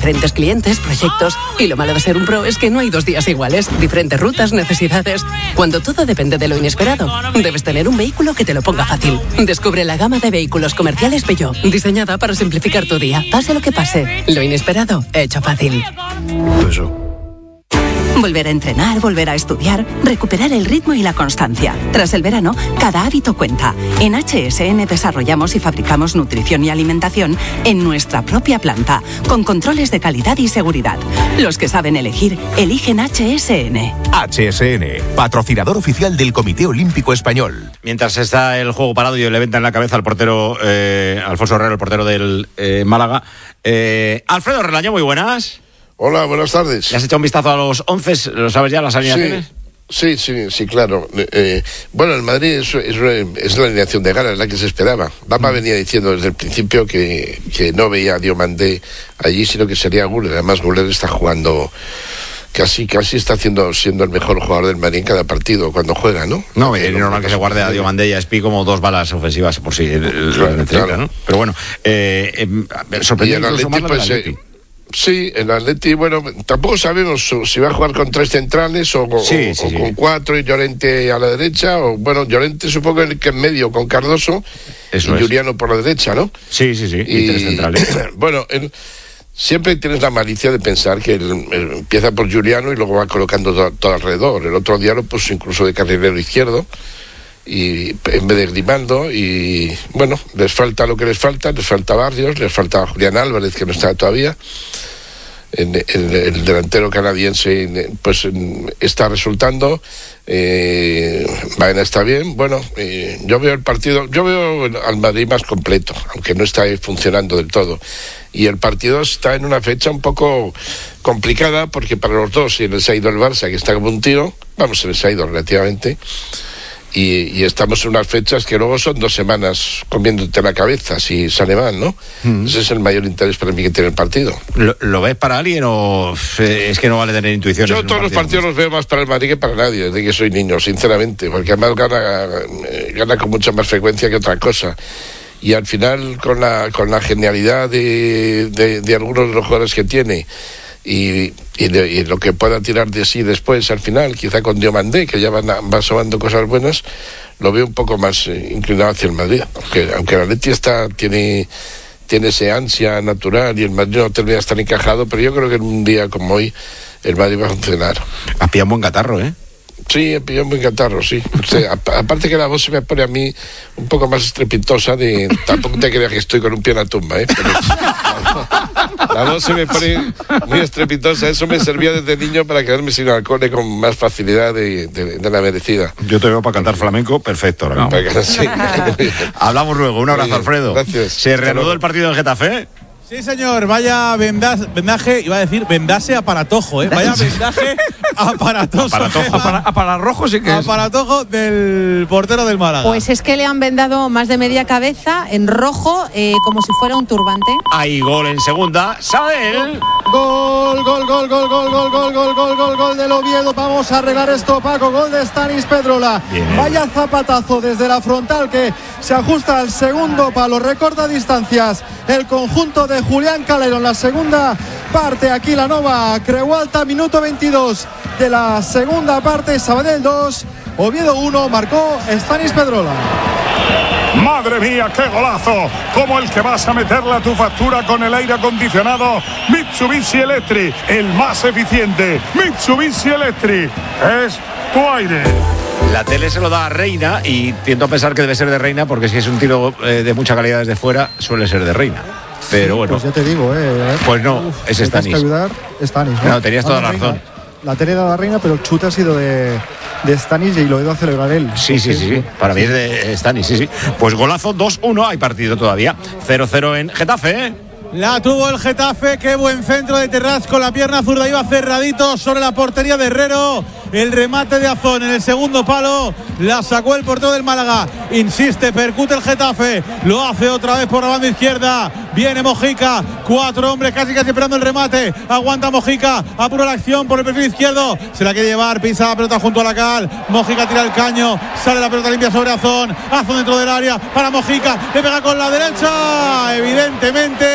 diferentes clientes, proyectos. Y lo malo de ser un pro es que no hay 2 días iguales. Diferentes rutas, necesidades. Cuando todo depende de lo inesperado, debes tener un vehículo que te lo ponga fácil. Descubre la gama de vehículos comerciales Peugeot, diseñada para simplificar tu día. Pase lo que pase, lo inesperado, hecho fácil. Volver a entrenar, volver a estudiar, recuperar el ritmo y la constancia. Tras el verano, cada hábito cuenta. En HSN desarrollamos y fabricamos nutrición y alimentación en nuestra propia planta, con controles de calidad y seguridad. Los que saben elegir, eligen HSN. HSN, patrocinador oficial del Comité Olímpico Español. Mientras está el juego parado y le levanta en la cabeza al portero Alfonso Herrero, el portero del Málaga. Alfredo Relaño, muy buenas. Hola, buenas tardes. ¿Le has echado un vistazo a los 11? ¿Lo sabes ya, las alineaciones? Sí, claro. Bueno, el Madrid es la alineación de gala, es la que se esperaba. Bamba venía diciendo desde el principio que no veía a Diomandé allí, sino que sería Güler. Además, Güler está jugando... Casi está siendo el mejor jugador del Madrid en cada partido cuando juega, ¿no? No, es normal que se guarde a Diomandé y a Espi como 2 balas ofensivas por si necesita, ¿no? Pero bueno, sorprendió incluso más la del Atleti. Sí, el Atleti, bueno, tampoco sabemos si va a jugar con 3 centrales o con 4 y Llorente a la derecha, o bueno, Llorente supongo que en medio con Cardoso. Eso y Juliano por la derecha, ¿no? Sí, y 3 centrales. Bueno, siempre tienes la malicia de pensar que él empieza por Juliano y luego va colocando todo alrededor. El otro día lo puso incluso de carrilero izquierdo, y en vez de Grimaldo, y bueno, les falta lo que les falta Barrios, les falta Julián Álvarez, que no está todavía. El delantero canadiense pues está resultando. Baena está bien. Bueno, yo veo al Madrid más completo, aunque no está funcionando del todo, y el partido está en una fecha un poco complicada, porque para los dos se les ha ido el Barça, que está como un tiro, se les ha ido relativamente, y estamos en unas fechas que luego son 2 semanas comiéndote la cabeza si sale mal, ¿no? Ese es el mayor interés para mí que tiene el partido. ¿Lo ves para alguien o es que no vale tener intuiciones? Yo todos los partidos los veo más para el Madrid que para nadie, desde que soy niño, sinceramente, porque además gana con mucha más frecuencia que otra cosa. Y al final, con la genialidad de algunos de los jugadores que tiene, y lo que pueda tirar de sí después al final, quizá con Diomandé, que ya va asomando cosas buenas, lo veo un poco más inclinado hacia el Madrid, aunque el Atleti tiene ese ansia natural y el Madrid no termina de estar encajado, pero yo creo que en un día como hoy el Madrid va a funcionar. Ha pillado un buen catarro, ¿eh? Sí, he pillado un buen catarro, sí. O sea, aparte que la voz se me pone a mí un poco más estrepitosa, tampoco te creas que estoy con un pie en la tumba, ¿eh? Pero la voz se me pone muy estrepitosa. Eso me servía desde niño para quedarme sin alcohol con más facilidad de la merecida. Yo te veo para cantar flamenco, perfecto. ¿No? Sí. Hablamos luego. Un abrazo, Alfredo. Gracias. ¿Se reanudó el partido en Getafe? Sí, señor, vaya vendaje, iba a decir vendase aparatojo, vaya vendaje aparatoso. Apararrojo sí que es. Aparatojo del portero del Málaga. Pues es que le han vendado más de media cabeza en rojo, como si fuera un turbante. Hay gol en segunda, Sael. Gol del Oviedo. Vamos a arreglar esto, Paco. Gol de Stanis Pedrola. Bien. Vaya zapatazo desde la frontal que se ajusta al segundo palo, recorta distancias el conjunto de Julián Calero en la segunda parte. Aquí la Nova Creualta, minuto 22 de la segunda parte. Sabadell 2, Oviedo 1, marcó Stanis Pedrola. Madre mía, qué golazo, como el que vas a meterle a tu factura con el aire acondicionado Mitsubishi Electric, el más eficiente. Mitsubishi Electric es tu aire. La tele se lo da a Reina y tiendo a pensar que debe ser de Reina, porque si es un tiro de mucha calidad desde fuera, suele ser de Reina. Pero bueno. Pues ya te digo, Pues no, es Stanis. Tienes que ayudar, Stanis, ¿no? No, tenías toda la razón. La tele da la Reina, pero el chute ha sido de Stanis y lo he ido a celebrar él. Sí. Para mí es de Stanis, sí. Pues golazo, 2-1, hay partido todavía. 0-0 en Getafe, La tuvo el Getafe, qué buen centro de Terraz con la pierna zurda, iba cerradito sobre la portería de Herrero. El remate de Azón en el segundo palo, la sacó el portero del Málaga. Insiste, percute el Getafe, lo hace otra vez por la banda izquierda. Viene Mojica, 4 hombres casi esperando el remate. Aguanta Mojica, apura la acción por el perfil izquierdo. Se la quiere llevar, pisa la pelota junto a la cal. Mojica tira el caño, sale la pelota limpia sobre Azón. Azón dentro del área para Mojica, le pega con la derecha. Evidentemente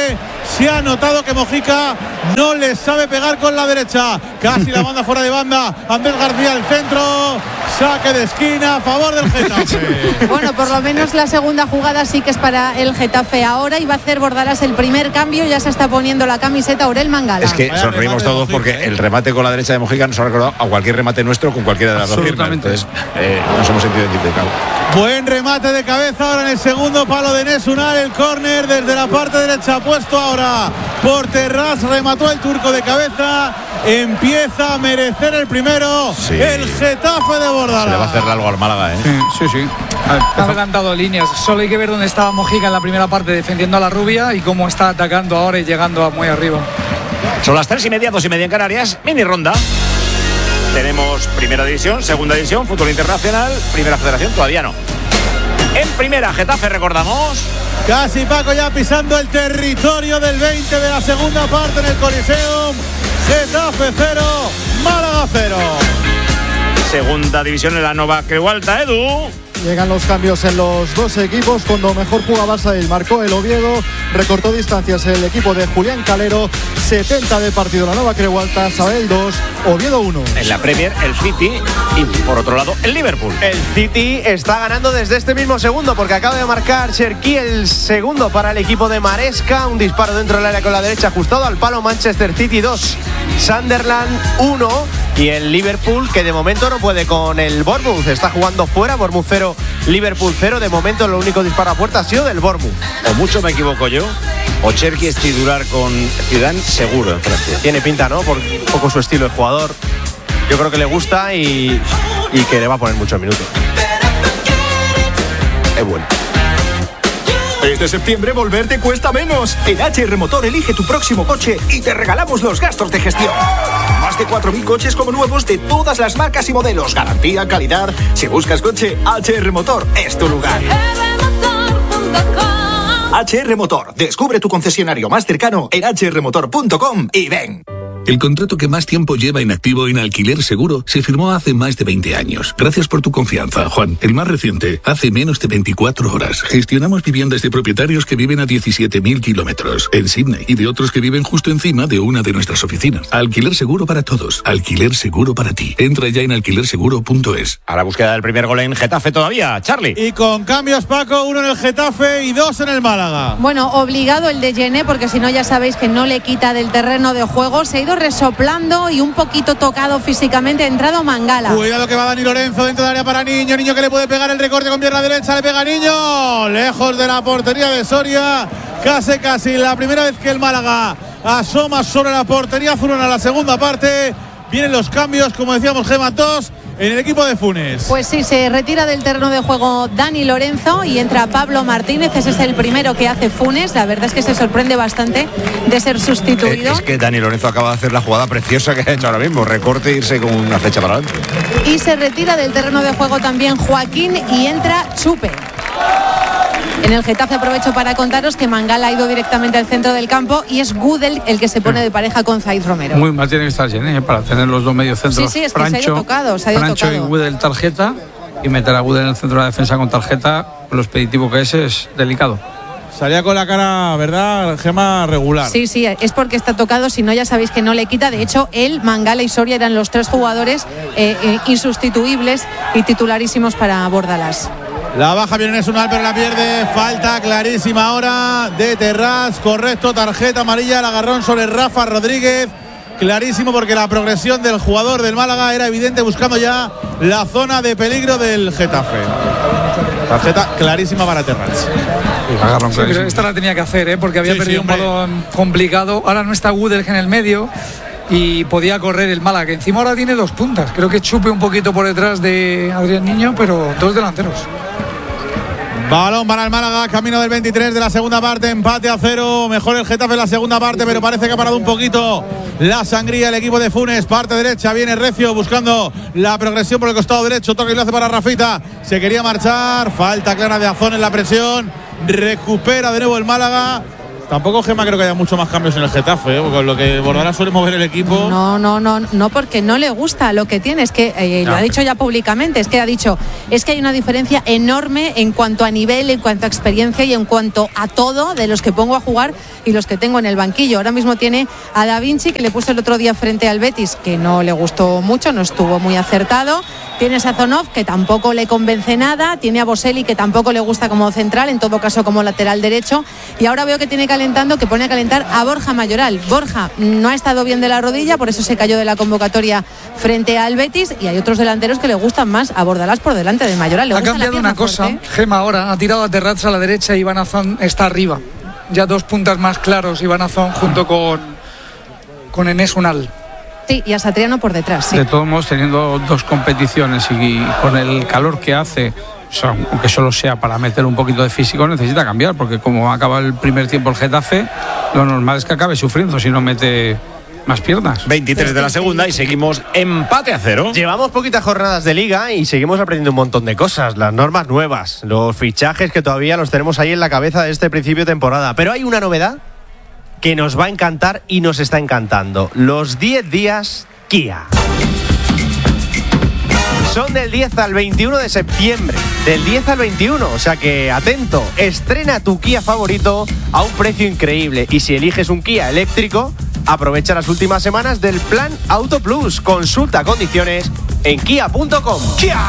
Se ha notado que Mojica no le sabe pegar con la derecha. Casi la banda fuera de banda. Andrés García al centro. Saque de esquina a favor del Getafe. Bueno, por lo menos la segunda jugada sí que es para el Getafe ahora, y va a hacer Bordalás el primer cambio. Ya se está poniendo la camiseta Aurel Mangala. Es que sonreímos todos porque el remate con la derecha de Mojica nos ha recordado a cualquier remate nuestro con cualquiera de las dos piernas. Entonces nos hemos sentido identificados. Buen remate de cabeza ahora en el segundo palo de Enes Unal. El córner desde la parte derecha puesto ahora por Terrats. Remató el turco de cabeza. Empieza a merecer el primero. Sí. El Getafe de Bordalás. Se le va a hacer algo al Málaga, ¿eh? Sí. Ha adelantado líneas. Solo hay que ver dónde estaba Mojica en la primera parte defendiendo a la rubia y cómo está atacando ahora y llegando muy arriba. Son las 3:30, 2:30 en Canarias. Mini ronda. Tenemos primera división, segunda división, fútbol internacional, primera federación, todavía no. En primera, Getafe, recordamos. Casi Paco ya pisando el territorio del 20 de la segunda parte en el Coliseum. Getafe 0, Málaga 0. Segunda división en la Nova Creualta, Edu. Llegan los cambios en los dos equipos. Cuando mejor jugaba Barça, marcó el Oviedo. Recortó distancias el equipo de Julián Calero. 70 de partido la Nova Creualta. Sabadell 2, Oviedo 1. En la Premier, el City y, por otro lado, el Liverpool. El City está ganando desde este mismo segundo porque acaba de marcar Cherki el segundo para el equipo de Maresca. Un disparo dentro del área con la derecha ajustado al palo. Manchester City 2, Sunderland 1. Y el Liverpool, que de momento no puede con el Bournemouth. Está jugando fuera, Bournemouth 0, Liverpool 0. De momento lo único disparo a puerta ha sido del Bournemouth. O mucho me equivoco yo, o Cherki es titular con Zidane seguro en Francia. Tiene pinta, ¿no? Por un poco su estilo de jugador. Yo creo que le gusta y que le va a poner muchos minutos. Es bueno. Este septiembre volver te cuesta menos. En HR Motor elige tu próximo coche y te regalamos los gastos de gestión. Más de 4.000 coches como nuevos de todas las marcas y modelos. Garantía, calidad. Si buscas coche, HR Motor es tu lugar. HR Motor. Descubre tu concesionario más cercano en hrmotor.com y ven. El contrato que más tiempo lleva en activo en Alquiler Seguro se firmó hace más de 20 años. Gracias por tu confianza, Juan. El más reciente, hace menos de 24 horas. Gestionamos viviendas de propietarios que viven a 17.000 kilómetros en Sydney y de otros que viven justo encima de una de nuestras oficinas. Alquiler Seguro para todos. Alquiler Seguro para ti. Entra ya en alquilerseguro.es. A la búsqueda del primer gol en Getafe todavía, Charlie. Y con cambios, Paco, 1 en el Getafe y 2 en el Málaga. Bueno, obligado el de Yené, porque si no ya sabéis que no le quita del terreno de juego. Se ha ido resoplando y un poquito tocado físicamente. Ha entrado Mangala. Cuidado que va Dani Lorenzo dentro del área para Niño. Niño que le puede pegar el recorte con pierna derecha. Le pega Niño. Lejos de la portería de Soria. Casi la primera vez que el Málaga asoma sobre la portería azulona en la segunda parte. Vienen los cambios, como decíamos, Gema, 2 en el equipo de Funes. Pues sí, se retira del terreno de juego Dani Lorenzo y entra Pablo Martínez. Ese es el primero que hace Funes. La verdad es que se sorprende bastante de ser sustituido. Es que Dani Lorenzo acaba de hacer la jugada preciosa que ha hecho ahora mismo. Recorte e irse con una flecha para adelante. Y se retira del terreno de juego también Joaquín y entra Chupe. En el Getafe aprovecho para contaros que Mangala ha ido directamente al centro del campo y es Gudel el que se pone de pareja con Zaid Romero. Muy mal tiene que estar Yené para tener los dos medios centros. Sí, es que se ha ido tocado. Francho y Gudel tarjeta, y meter a Gudel en el centro de la defensa con tarjeta, lo expeditivo que es delicado. Salía con la cara, ¿verdad, Gema? Regular. Sí, es porque está tocado, si no ya sabéis que no le quita. De hecho, él, Mangala y Soria eran los tres jugadores insustituibles y titularísimos para Bordalás. La baja viene Enes Unal, pero la pierde. Falta clarísima ahora de Terrats. Correcto, tarjeta amarilla, el agarrón sobre Rafa Rodríguez. Clarísimo porque la progresión del jugador del Málaga era evidente, buscando ya la zona de peligro del Getafe. Tarjeta clarísima para Terrats. Sí, pero esta la tenía que hacer, porque había perdido un balón complicado. Ahora no está Gudel en el medio y podía correr el Málaga, que encima ahora tiene dos puntas. Creo que Chupe un poquito por detrás de Adrián Niño, pero dos delanteros. Balón para el Málaga, camino del 23 de la segunda parte, empate a 0. Mejor el Getafe en la segunda parte, pero parece que ha parado un poquito la sangría el equipo de Funes. Parte derecha, viene Recio buscando la progresión por el costado derecho. Toque y lo hace para Rafita. Se quería marchar, falta clara de Azón en la presión. Recupera de nuevo el Málaga. Tampoco, Gemma, creo que haya mucho más cambios en el Getafe, porque lo que Bordalás suele mover el equipo. No, porque no le gusta. Lo que tiene es que, lo ha dicho ya públicamente, es que hay una diferencia enorme en cuanto a nivel, en cuanto a experiencia y en cuanto a todo de los que pongo a jugar y los que tengo en el banquillo. Ahora mismo tiene a Da Vinci, que le puso el otro día frente al Betis, que no le gustó mucho, no estuvo muy acertado. Tiene a Sazonov, que tampoco le convence nada. Tiene a Boselli, que tampoco le gusta como central, en todo caso como lateral derecho. Y ahora veo que que pone a calentar a Borja Mayoral. Borja no ha estado bien de la rodilla, por eso se cayó de la convocatoria frente al Betis, y hay otros delanteros que le gustan más a Bordalás por delante de Mayoral. Ha cambiado una cosa, Gema, ahora ha tirado a Terrats a la derecha y Iván Azón está arriba. Ya dos puntas más claros, Iván Azón junto con Enes Unal. Sí, y a Satriano por detrás, sí. De todos modos, teniendo dos competiciones y con el calor que hace, aunque solo sea para meter un poquito de físico, necesita cambiar, porque como acaba el primer tiempo el Getafe, lo normal es que acabe sufriendo si no mete más piernas. 23 de la segunda y seguimos empate a 0. Llevamos poquitas jornadas de liga y seguimos aprendiendo un montón de cosas, las normas nuevas, los fichajes que todavía los tenemos ahí en la cabeza de este principio de temporada. Pero hay una novedad que nos va a encantar y nos está encantando: los 10 días Kia. Son del 10 al 21 de septiembre. Del 10 al 21, o sea que atento, estrena tu Kia favorito a un precio increíble. Y si eliges un Kia eléctrico, aprovecha las últimas semanas del plan Auto Plus. Consulta condiciones en kia.com. ¡Kia!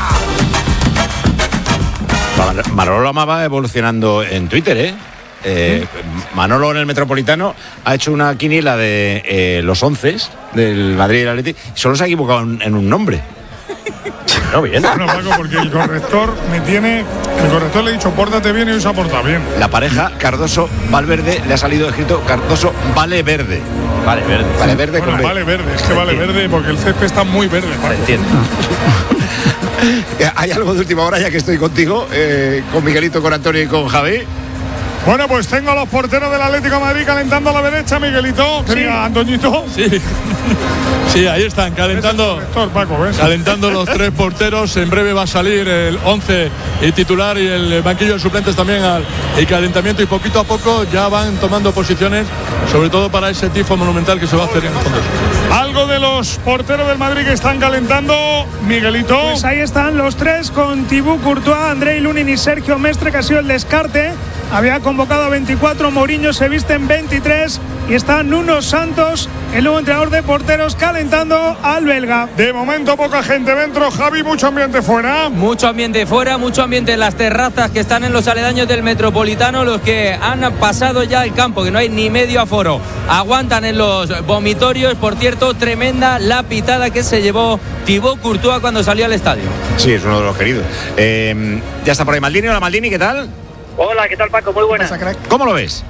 Manolo Lama va evolucionando en Twitter, Manolo, en el Metropolitano, ha hecho una quiniela de los 11 del Madrid y el Atleti. Solo se ha equivocado en un nombre. No, bien. Bueno, Paco, porque el corrector le ha dicho pórtate bien y hoy se ha portado bien. La pareja Cardoso-Valverde le ha salido escrito Cardoso Vale Verde. Vale Verde. Vale Verde. Bueno, Vale Verde, es que Vale Verde porque el césped está muy verde, Paco. Entiendo. ¿Hay algo de última hora ya que estoy contigo, con Miguelito, con Antonio y con Javi? Bueno, pues tengo a los porteros del Atlético de Madrid calentando a la derecha, Miguelito. Sí. Antoñito. Sí. Sí, ahí están calentando. Calentando los tres porteros. En breve va a salir el 11 y titular y el banquillo de suplentes también al calentamiento, y poquito a poco ya van tomando posiciones, sobre todo para ese tifo monumental que se va a hacer en el fondo. Algo de los porteros del Madrid que están calentando, Miguelito. Pues ahí están los tres con Thibaut Courtois, Andrei Lunin y Sergio Mestre, que ha sido el descarte. Había convocado a 24, Mourinho se viste en 23 y está Nuno Santos, el nuevo entrenador de porteros, calentando al belga. De momento poca gente dentro, Javi, mucho ambiente fuera. Mucho ambiente fuera, mucho ambiente en las terrazas que están en los aledaños del Metropolitano, los que han pasado ya el campo, que no hay ni medio aforo. Aguantan en los vomitorios. Por cierto, tremenda la pitada que se llevó Thibaut Courtois cuando salió al estadio. Sí, es uno de los queridos. Ya está por ahí Maldini. Hola Maldini, ¿qué tal? Hola, ¿qué tal, Paco? Muy buenas. ¿Cómo lo ves?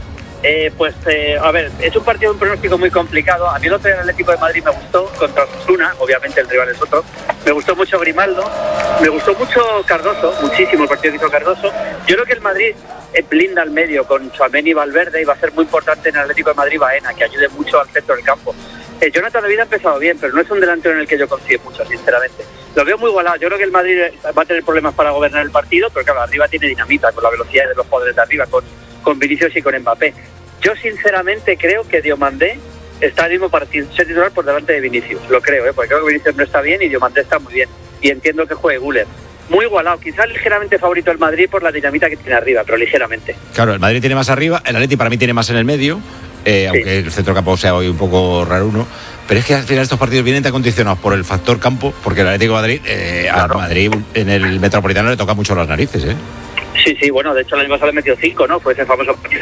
A ver, es un partido, un pronóstico muy complicado. A mí el otro del Atlético de Madrid me gustó contra Osasuna, obviamente el rival es otro. Me gustó mucho Grimaldo, me gustó mucho Cardoso, muchísimo el partido que hizo Cardoso. Yo creo que el Madrid blinda al medio con Tchouaméni y Valverde, y va a ser muy importante en el Atlético de Madrid Baena, que ayude mucho al centro del campo. Jonathan David ha empezado bien, pero no es un delantero en el que yo confíe mucho, sinceramente. Lo veo muy igualado. Yo creo que el Madrid va a tener problemas para gobernar el partido, pero claro, arriba tiene dinamita con la velocidad de los jugadores de arriba, con Vinicius y con Mbappé. Yo sinceramente creo que Diomandé está al mismo para ser titular por delante de Vinicius. Lo creo, porque creo que Vinicius no está bien y Diomandé está muy bien. Y entiendo que juegue Güler. Muy igualado, quizás ligeramente favorito el Madrid por la dinamita que tiene arriba, pero ligeramente. Claro, el Madrid tiene más arriba, el Atleti para mí tiene más en el medio. Aunque el centro campo sea hoy un poco raruno, pero es que al final estos partidos vienen tan condicionados por el factor campo, porque el Atlético de Madrid, claro, a Madrid en el Metropolitano le toca mucho las narices, Sí, bueno, de hecho el año pasado le metió 5, ¿no? Fue ese famoso partido.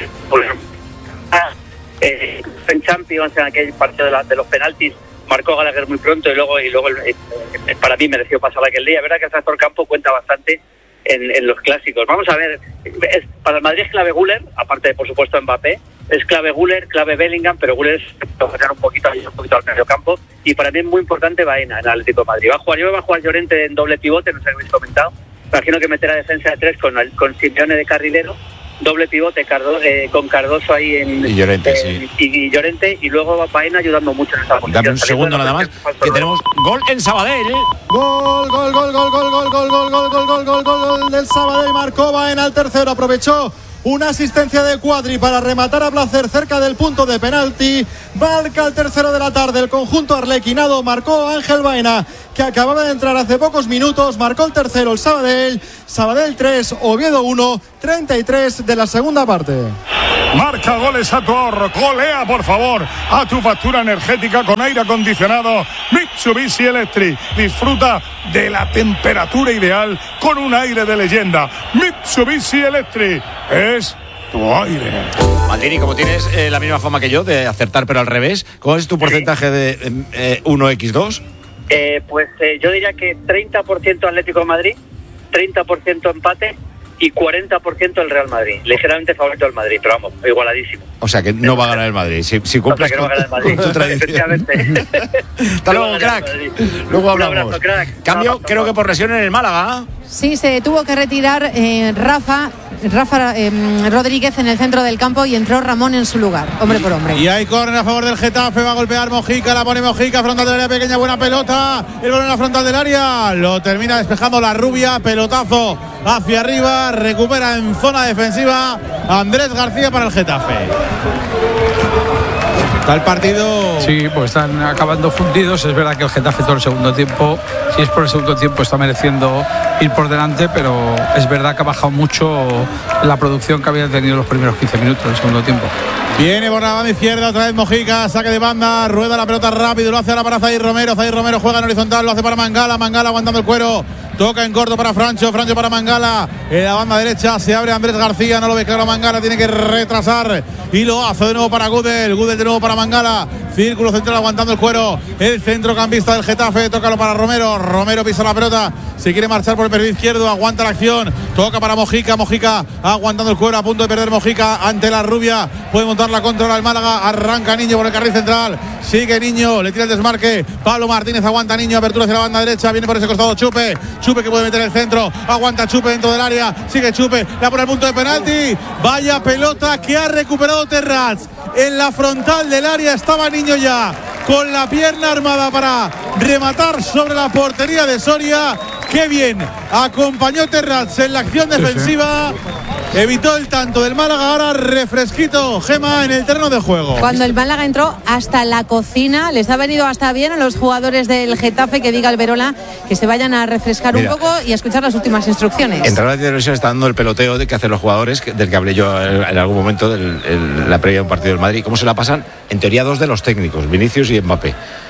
En Champions, en aquel partido de los penaltis, marcó Gallagher muy pronto y luego para mí mereció pasar aquel día. Es verdad que el factor campo cuenta bastante en los clásicos. Vamos a ver, para el Madrid es clave Güler, aparte de, por supuesto, Mbappé. Es clave Güler, clave Bellingham, pero Güler es tocar un poquito al medio campo. Y para mí es muy importante Baena en el Atlético de Madrid. Va a jugar Llorente en doble pivote, no sé si habéis comentado. Imagino que meterá defensa de 3 con Simeone de carrilero, doble pivote con Cardoso ahí y Llorente, sí. Y Llorente, y luego va Baena ayudando mucho en esta posición. Dame un segundo nada más, que tenemos gol en Sabadell. Gol del Sabadell, marcó Baena al tercero, aprovechó Una asistencia de Cuadri para rematar a placer cerca del punto de penalti. Marca el tercero de la tarde el conjunto arlequinado. Marcó Ángel Baena, que acababa de entrar hace pocos minutos. Marcó el tercero el Sabadell 3, Oviedo 1, 33 de la segunda parte. Marca goles a tu ahorro. Golea, por favor, a tu factura energética con aire acondicionado Mitsubishi Electric. Disfruta de la temperatura ideal con un aire de leyenda. Mitsubishi Electric es tu aire. Maldini, como tienes la misma fama que yo de acertar pero al revés, ¿cuál es tu porcentaje de 1x2? Pues yo diría que 30% Atlético de Madrid, 30% empate y 40% el Real Madrid. Ligeramente favorito del Madrid, pero vamos, igualadísimo. O sea que no va a ganar el Madrid. Si cumples no va a ganar el Madrid, con tu tradición. Hasta luego, crack. Luego hablamos. Un abrazo, crack. Cambio, creo que por lesión en el Málaga. Sí, se tuvo que retirar Rafa Rodríguez en el centro del campo y entró Ramón en su lugar, hombre por hombre. Y hay córner a favor del Getafe, va a golpear Mojica, la pone Mojica, frontal del área pequeña, buena pelota, el balón en la frontal del área, lo termina despejando la rubia, pelotazo hacia arriba, recupera en zona defensiva Andrés García para el Getafe. Está el partido. Sí, pues están acabando fundidos. Es verdad que el Getafe todo el segundo tiempo, si es por el segundo tiempo, está mereciendo ir por delante, pero es verdad que ha bajado mucho la producción que había tenido los primeros 15 minutos del segundo tiempo. Viene por la banda izquierda, otra vez Mojica, saque de banda, rueda la pelota rápido, lo hace ahora para Zair Romero juega en horizontal, lo hace para Mangala aguantando el cuero, toca en corto para Francho para Mangala, en la banda derecha se abre Andrés García, no lo ve claro Mangala, tiene que retrasar y lo hace de nuevo para Gudel de nuevo para Mangala, círculo central aguantando el cuero, el centrocampista del Getafe, tócalo para Romero pisa la pelota, se quiere marchar por el perfil izquierdo, aguanta la acción, toca para Mojica aguantando el cuero, a punto de perder Mojica ante la rubia, puede montar la contra el Málaga, arranca Niño por el carril central, sigue Niño, le tira el desmarque, Pablo Martínez aguanta Niño, apertura hacia la banda derecha, viene por ese costado Chupe que puede meter el centro, aguanta Chupe dentro del área, sigue Chupe, la pone al punto de penalti, vaya pelota que ha recuperado Terrats, en la frontal del área estaba Niño ya, con la pierna armada para rematar sobre la portería de Soria, qué bien, acompañó Terrats en la acción defensiva. Evitó el tanto del Málaga, ahora refresquito, Gema, en el terreno de juego. Cuando el Málaga entró hasta la cocina, les ha venido hasta bien a los jugadores del Getafe, que diga Alberola, que se vayan a refrescar un poco y a escuchar las últimas instrucciones. En la televisión está dando el peloteo de que hacen los jugadores, del que hablé yo en algún momento, la previa de un partido del Madrid. ¿Cómo se la pasan? En teoría dos de los técnicos, Vinicius y Mbappé.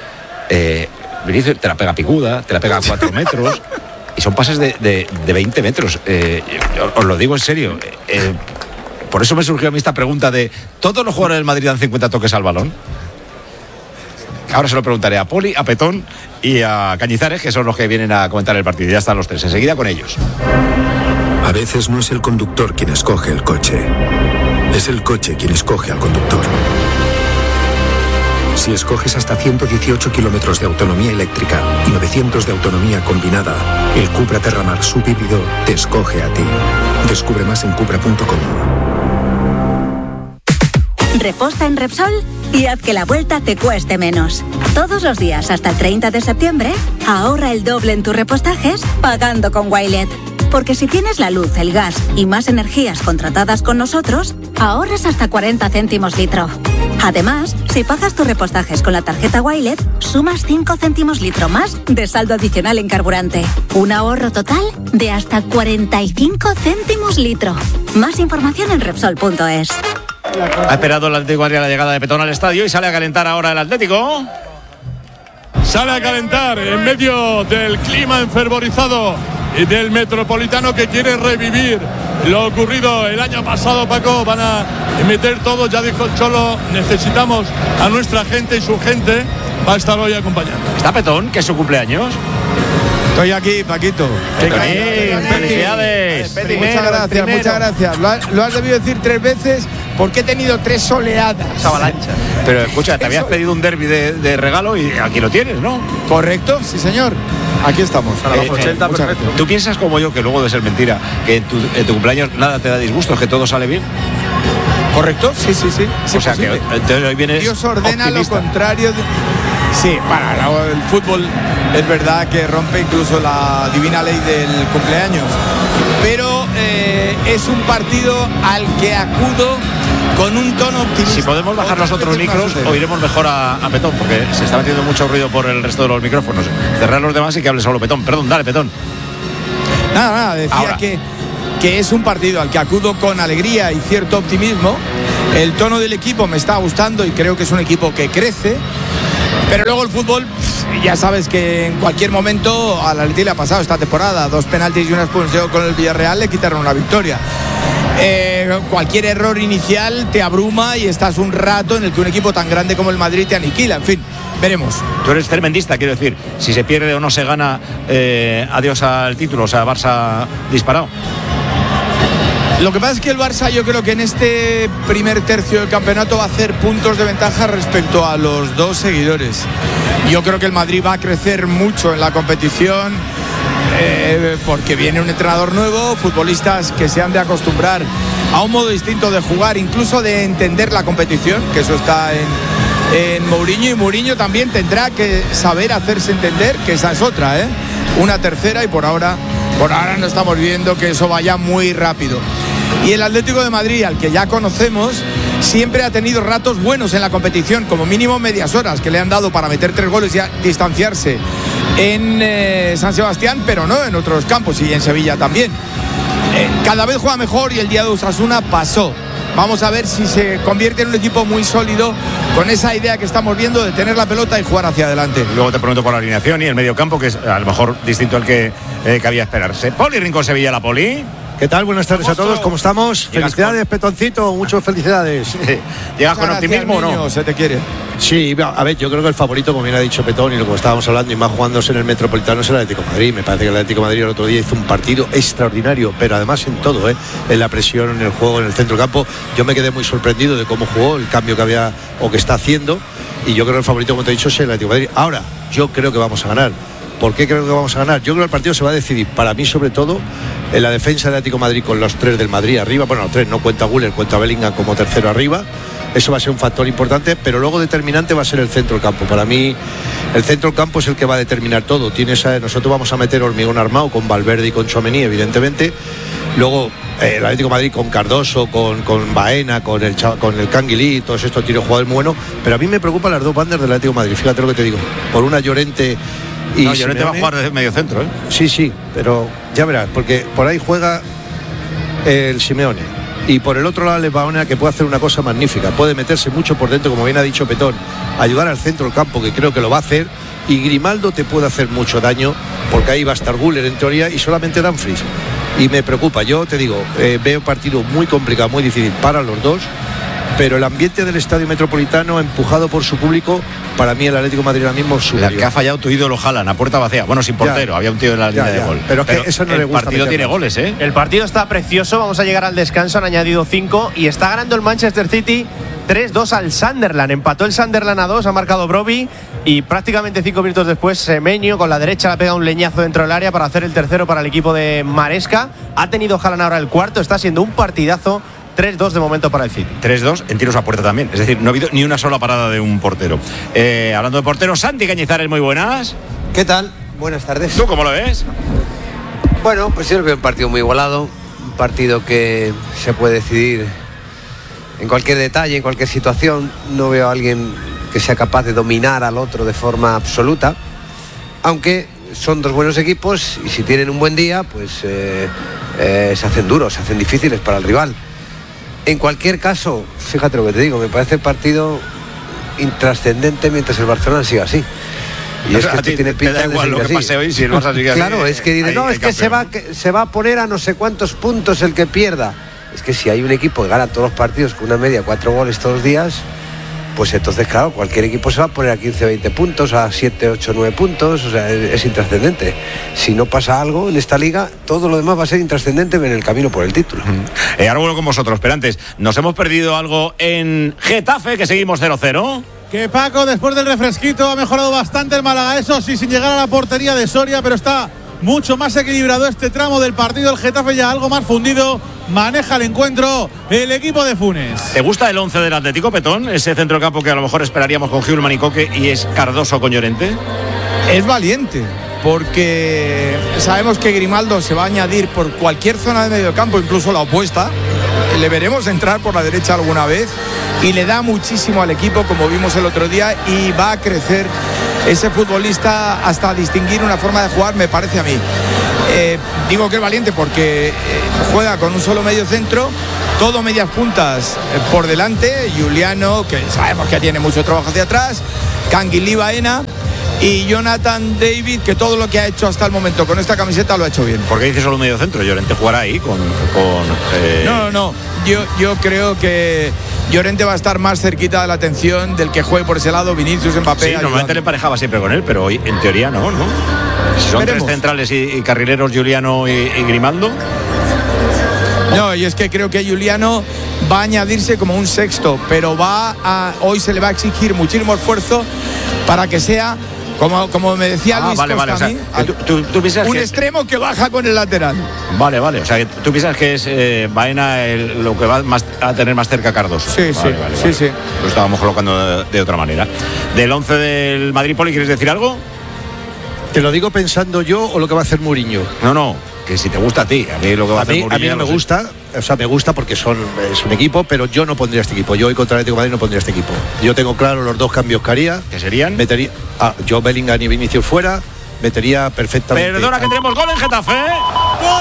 Vinicius te la pega picuda, te la pega a 4 metros. Y son pases de 20 metros. Os lo digo en serio. Por eso me surgió a mí esta pregunta de ¿todos los jugadores del Madrid dan 50 toques al balón? Ahora se lo preguntaré a Poli, a Petón y a Cañizares, que son los que vienen a comentar el partido. Ya están los tres, enseguida con ellos. A veces no es el conductor quien escoge el coche. Es el coche quien escoge al conductor. Si escoges hasta 118 kilómetros de autonomía eléctrica y 900 de autonomía combinada, el Cupra Terramar subhíbrido te escoge a ti. Descubre más en cupra.com. Reposta en Repsol y haz que la vuelta te cueste menos. Todos los días hasta el 30 de septiembre, ahorra el doble en tus repostajes pagando con Wilet. Porque si tienes la luz, el gas y más energías contratadas con nosotros, ahorras hasta 40 céntimos litro. Además, si pagas tus repostajes con la tarjeta Wilet, sumas 5 céntimos litro más de saldo adicional en carburante. Un ahorro total de hasta 45 céntimos litro. Más información en Repsol.es. Ha esperado el Atlético de Madrid la llegada de Petón al estadio y sale a calentar ahora el Atlético. Sale a calentar en medio del clima enfervorizado del Metropolitano, que quiere revivir lo ocurrido el año pasado. Paco, van a meter todo, ya dijo el Cholo, necesitamos a nuestra gente y su gente va a estar hoy acompañando. ¿Está Petón, que es su cumpleaños? Estoy aquí, Paquito. ¡Felicidades! Muchas gracias. Lo has debido decir 3 veces porque he tenido 3 oleadas. Avalancha. Pero escucha, te habías pedido un derbi de regalo y aquí lo tienes, ¿no? Correcto, sí señor. Aquí estamos. A las 80, perfecto. ¿Tú piensas como yo, que luego de ser mentira, que en tu cumpleaños nada te da disgusto, que todo sale bien? Correcto, sí. O sea, que entonces hoy viene Dios ordena optimista. lo contrario. Sí, bueno, el fútbol es verdad que rompe incluso la divina ley del cumpleaños. Pero es un partido al que acudo con un tono optimista. Si podemos bajar los otros micros, oiremos mejor a Petón, porque se está metiendo mucho ruido por el resto de los micrófonos. Cerrar los demás y que hable solo Petón. Perdón, dale, Petón. Nada, decía que es un partido al que acudo con alegría y cierto optimismo. El tono del equipo me está gustando y creo que es un equipo que crece. Pero luego el fútbol, ya sabes que en cualquier momento al Atleti le ha pasado esta temporada. 2 penaltis y una expulsión con el Villarreal le quitaron una victoria. Cualquier error inicial te abruma y estás un rato en el que un equipo tan grande como el Madrid te aniquila. En fin, veremos. Tú eres tremendista, quiero decir. Si se pierde o no se gana, adiós al título. O sea, Barça disparado. Lo que pasa es que el Barça, yo creo que en este primer tercio del campeonato va a hacer puntos de ventaja respecto a los dos seguidores. Yo creo que el Madrid va a crecer mucho en la competición, porque viene un entrenador nuevo, futbolistas que se han de acostumbrar a un modo distinto de jugar, incluso de entender la competición, que eso está en Mourinho, y Mourinho también tendrá que saber hacerse entender, que esa es otra, una tercera, y por ahora no estamos viendo que eso vaya muy rápido. Y el Atlético de Madrid, al que ya conocemos, siempre ha tenido ratos buenos en la competición, como mínimo medias horas que le han dado para meter 3 goles y distanciarse en San Sebastián, pero no en otros campos, y en Sevilla también. Cada vez juega mejor y el día de Osasuna pasó. Vamos a ver si se convierte en un equipo muy sólido con esa idea que estamos viendo de tener la pelota y jugar hacia adelante. Luego te pregunto por la alineación y el medio campo, que es a lo mejor distinto al que cabía esperarse. Poli Rincón, Sevilla, la Poli. ¿Qué tal? Buenas tardes a todos, ¿cómo estamos? Felicidades, Petoncito, muchas felicidades. ¿Llegas con optimismo o no? Se te quiere. Sí, a ver, yo creo que el favorito, como bien ha dicho Petón, y lo que estábamos hablando, y más jugándose en el Metropolitano, es el Atlético de Madrid. Me parece que el Atlético de Madrid el otro día hizo un partido extraordinario, pero además en todo, en la presión, en el juego, en el centro del campo. Yo me quedé muy sorprendido de cómo jugó, el cambio que había o que está haciendo, y yo creo que el favorito, como te he dicho, es el Atlético de Madrid. Ahora, yo creo que vamos a ganar. ¿Por qué creo que vamos a ganar? Yo creo que el partido se va a decidir, para mí sobre todo, en la defensa del Atlético de Madrid, con los 3 del Madrid arriba. Bueno, los 3, no cuenta Güler, cuenta Bellingham como tercero arriba. Eso va a ser un factor importante, pero luego determinante va a ser el centro del campo. Para mí, el centro del campo es el que va a determinar todo. Nosotros vamos a meter hormigón armado con Valverde y con Tchouaméni, evidentemente. Luego, el Atlético de Madrid con Cardoso, con Baena, con el Canguilí, todos estos tiros jugadores muy buenos. Pero a mí me preocupan las dos bandas del Atlético de Madrid. Fíjate lo que te digo. Por una Llorente. Y no, Llorente va a jugar desde medio centro, Sí, pero ya verás, porque por ahí juega el Simeone. Y por el otro lado, el Baona, que puede hacer una cosa magnífica. Puede meterse mucho por dentro, como bien ha dicho Petón, ayudar al centro del campo, que creo que lo va a hacer. Y Grimaldo te puede hacer mucho daño, porque ahí va a estar Güler en teoría y solamente Dumfries. Y me preocupa, yo te digo, veo un partido muy complicado, muy difícil para los dos. Pero el ambiente del Estadio Metropolitano, empujado por su público, para mí el Atlético de Madrid ahora mismo superior. La que ha fallado tu ídolo Haaland, a puerta vacía. Bueno, sin portero, había un tío en la línea de gol. Pero es que eso no le gusta. El partido tiene goles, El partido está precioso, vamos a llegar al descanso, han añadido 5 y está ganando el Manchester City 3-2 al Sunderland. Empató el Sunderland a 2, ha marcado Brobbey y prácticamente 5 minutos después Semenyo con la derecha le ha pegado un leñazo dentro del área para hacer el tercero para el equipo de Maresca. Ha tenido Haaland ahora el cuarto, está siendo un partidazo. 3-2 de momento para el City. 3-2 en tiros a puerta también. Es decir, no ha habido ni una sola parada de un portero. Hablando de porteros, Santi Cañizares, muy buenas. ¿Qué tal? Buenas tardes. ¿Tú cómo lo ves? Bueno, pues yo creo que un partido muy igualado. Un partido que se puede decidir en cualquier detalle, en cualquier situación. No veo a alguien que sea capaz de dominar al otro de forma absoluta. Aunque son dos buenos equipos y si tienen un buen día, pues se hacen duros, se hacen difíciles para el rival. En cualquier caso, fíjate lo que te digo, me parece el partido intrascendente mientras el Barcelona siga así. Y es que esto tiene pinta de igual lo que pase hoy si el Barça sigue así. Claro, es que dice, no, es que se va a poner a no sé cuántos puntos el que pierda. Es que si hay un equipo que gana todos los partidos con una media 4 goles todos los días, pues entonces, claro, cualquier equipo se va a poner a 15, 20 puntos, a 7, 8, 9 puntos, o sea, es intrascendente. Si no pasa algo en esta liga, todo lo demás va a ser intrascendente en el camino por el título. Ahora vuelvo con vosotros, pero antes, ¿nos hemos perdido algo en Getafe, que seguimos 0-0? Que Paco, después del refresquito, ha mejorado bastante el Málaga, eso sí, sin llegar a la portería de Soria, pero está mucho más equilibrado este tramo del partido. El Getafe ya algo más fundido, maneja el encuentro el equipo de Funes. ¿Te gusta el 11 del Atlético, Petón? Ese centro de campo que a lo mejor esperaríamos con Hjulman y Coque, y es Cardoso con Llorente. Es valiente, porque sabemos que Grimaldo se va a añadir por cualquier zona de medio campo, incluso la opuesta. Le veremos entrar por la derecha alguna vez y le da muchísimo al equipo, como vimos el otro día, y va a crecer ese futbolista hasta distinguir una forma de jugar, me parece a mí. Digo que es valiente porque juega con un solo medio centro, todo medias puntas por delante, Giuliano, que sabemos que tiene mucho trabajo hacia atrás, Canguilí Baena y Jonathan David, que todo lo que ha hecho hasta el momento con esta camiseta lo ha hecho bien. ¿Por qué dice solo medio centro? Llorente jugará ahí con No. Yo creo que Llorente va a estar más cerquita de la atención del que juegue por ese lado, Vinicius, Mbappé. Sí, normalmente le emparejaba siempre con él, pero hoy en teoría no. Si son tres centrales y carrileros, Giuliano y Grimaldo. No, y es que creo que Giuliano va a añadirse como un sexto, pero hoy se le va a exigir muchísimo esfuerzo para que sea, como me decía Luis Costa, vale. a mí, o sea, tú piensas un extremo que baja con el lateral. Vale. O sea, que tú piensas que es Baena lo que va a tener más cerca a Cardoso. Sí. Lo estábamos colocando de otra manera. Del 11 del Madrid, Poli, ¿quieres decir algo? ¿Te lo digo pensando yo o lo que va a hacer Mourinho? No, que si te gusta a ti. A mí lo que va a hacer Mourinho. A mí no me gusta, o sea, me gusta porque es un equipo, pero yo no pondría este equipo. Yo hoy contra el Atlético de Madrid no pondría este equipo. Yo tengo claro los dos cambios que haría. ¿Qué serían? Metería yo Bellingham y Vinicius fuera, metería perfectamente. Perdona, que tenemos gol en Getafe. ¡Gol!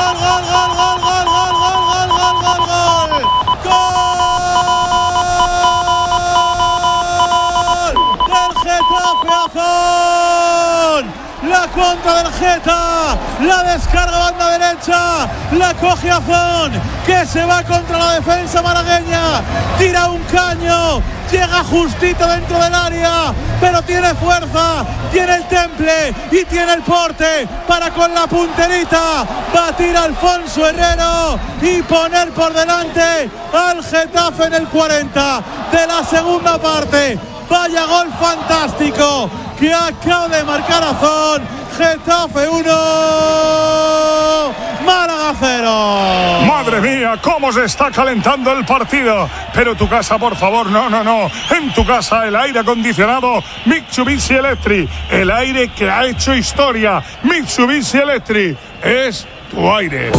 ¡Del Getafe Azón! La contra del Geta, la descarga banda derecha, la coge Azón, que se va contra la defensa malagueña, tira un caño, llega justito dentro del área, pero tiene fuerza, tiene el temple y tiene el porte para con la punterita batir a Alfonso Herrero y poner por delante al Getafe en el 40 de la segunda parte. Vaya gol fantástico que acaba de marcar Azón. Getafe 1, Málaga 0. Madre mía, cómo se está calentando el partido. Pero tu casa, por favor, no. En tu casa el aire acondicionado Mitsubishi Electric, el aire que ha hecho historia. Mitsubishi Electric es tu aire.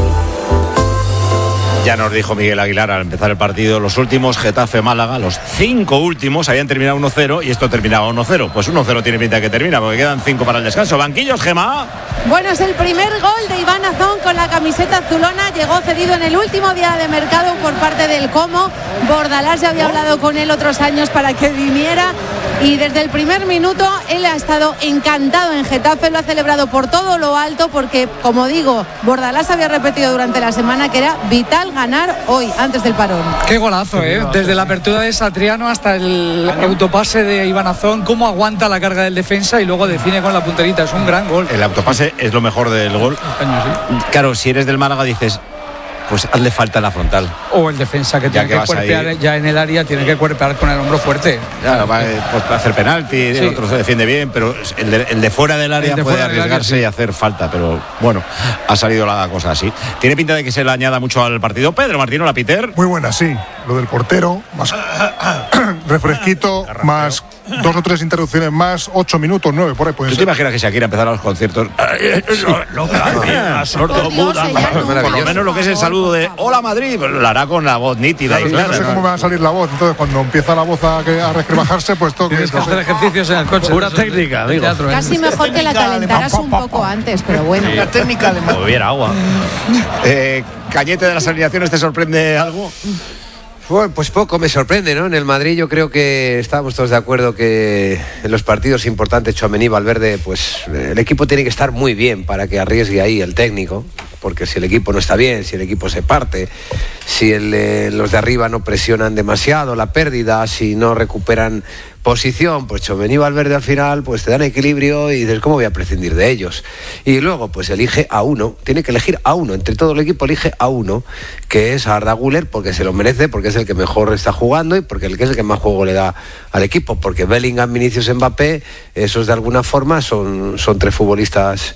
Ya nos dijo Miguel Aguilar al empezar el partido, los últimos Getafe-Málaga, los 5 últimos habían terminado 1-0 y esto terminaba 1-0. Pues 1-0 tiene pinta que termina porque quedan 5 para el descanso. Banquillos, Gemma. Bueno, es el primer gol de Iván Azón con la camiseta azulona. Llegó cedido en el último día de mercado por parte del Como. Bordalás ya había hablado con él otros años para que viniera y desde el primer minuto él ha estado encantado en Getafe. Lo ha celebrado por todo lo alto porque, como digo, Bordalás había repetido durante la semana que era vital ganar hoy, antes del parón. Qué golazo, desde la apertura de Satriano hasta el autopase de Iván Azón, cómo aguanta la carga del defensa y luego define con la punterita. Es un gran gol. El autopase es lo mejor del gol. Claro, si eres del Málaga dices, pues hazle falta en la frontal. O el defensa que tiene que cuerpear ya en el área, tiene que cuerpear con el hombro fuerte. Claro, pues para hacer penalti, el otro se defiende bien, pero el de fuera del área puede arriesgarse y hacer falta, pero bueno, ha salido la cosa así. Tiene pinta de que se le añada mucho al partido. Pedro Martino, la Peter. Muy buena, sí. Lo del portero, más refresquito, más 2 o 3 interrupciones más, 8 minutos, 9, por ahí puede ser. ¿Tú te imaginas que Shakira empezara los conciertos? Por lo menos lo que es el saludo de Hola Madrid, lo hará con la voz nítida y clara. No sé cómo va a salir la voz, entonces cuando empieza la voz a resquebrajarse, pues todo. Tienes que hacer ejercicios en el coche. Pura técnica, digo. Casi mejor que la calentaras un poco antes, pero bueno. La técnica de beber agua. Cañete, de las alineaciones, ¿te sorprende algo? Pues poco me sorprende, ¿no? En el Madrid yo creo que estábamos todos de acuerdo que en los partidos importantes, Tchouaméni, Valverde, pues el equipo tiene que estar muy bien para que arriesgue ahí el técnico, porque si el equipo no está bien, si el equipo se parte, si los de arriba no presionan demasiado la pérdida, si no recuperan posición, pues Tchouaméni y Valverde al final pues te dan equilibrio y dices, ¿cómo voy a prescindir de ellos? Y luego pues elige a uno, tiene que elegir a uno, entre todo el equipo elige a uno, que es Arda Güler, porque se lo merece, porque es el que mejor está jugando y porque es el que más juego le da al equipo, porque Bellingham, Vinicius, Mbappé, esos de alguna forma son 3 futbolistas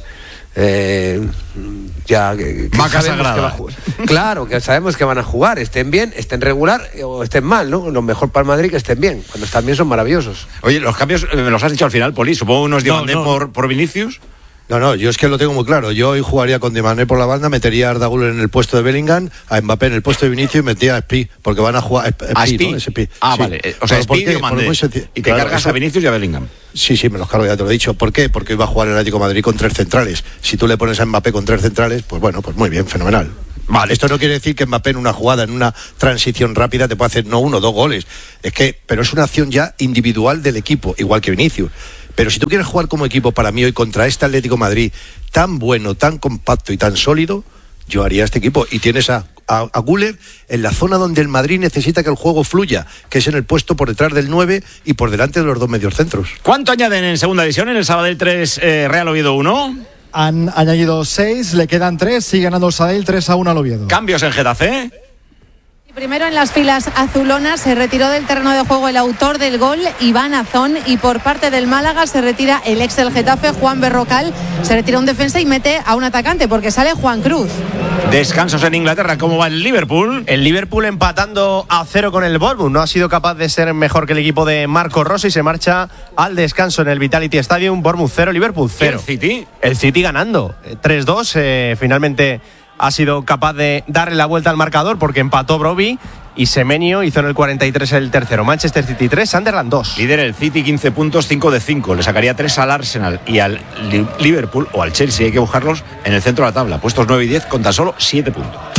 Vaca sagrada. Claro, que sabemos que van a jugar, estén bien, estén regular o estén mal, ¿no? Lo mejor para el Madrid que estén bien. Cuando están bien son maravillosos. Oye, los cambios me los has dicho al final, Poli. Supongo unos Diamandé por Vinicius. No, yo es que lo tengo muy claro. Yo hoy jugaría con Di Mané por la banda, metería a Arda Güler en el puesto de Bellingham, a Mbappé en el puesto de Vinicius y metía a Spi, porque van a jugar a Spi, ¿no? Spi. Sí. Vale. O sea, Spi y Mandé. Y te cargas a Vinicius y a Bellingham. Sí, me los cargo, ya te lo he dicho. ¿Por qué? Porque iba a jugar el Atlético de Madrid con 3 centrales. Si tú le pones a Mbappé con 3 centrales, pues bueno, pues muy bien, fenomenal. Vale, esto no quiere decir que Mbappé en una jugada, en una transición rápida, te puede hacer no 1 o 2 goles. Pero es una acción ya individual del equipo, igual que Vinicius. Pero si tú quieres jugar como equipo para mí hoy contra este Atlético de Madrid tan bueno, tan compacto y tan sólido, yo haría este equipo. Y tienes a Güler en la zona donde el Madrid necesita que el juego fluya, que es en el puesto por detrás del 9 y por delante de los 2 mediocentros. ¿Cuánto añaden en segunda división? En el Sabadell 3, Real Oviedo 1. Han añadido 6, le quedan 3, sigue ganando el Sabadell 3-1 al Oviedo. ¿Cambios en Getafe? Primero en las filas azulonas se retiró del terreno de juego el autor del gol, Iván Azón, y por parte del Málaga se retira el ex del Getafe, Juan Berrocal, se retira un defensa y mete a un atacante porque sale Juan Cruz. Descansos en Inglaterra, ¿cómo va el Liverpool? El Liverpool empatando a 0 con el Bournemouth, no ha sido capaz de ser mejor que el equipo de Marco Rossi, se marcha al descanso en el Vitality Stadium. Bournemouth 0, Liverpool 0. ¿El City? El City ganando 3-2, finalmente ha sido capaz de darle la vuelta al marcador porque empató Brobbey y Semenyo hizo en el 43 el tercero. Manchester City 3, Sunderland 2. Líder el City, 15 puntos, 5 de 5. Le sacaría 3 al Arsenal y al Liverpool o al Chelsea, hay que buscarlos en el centro de la tabla. Puestos 9 y 10 con tan solo 7 puntos.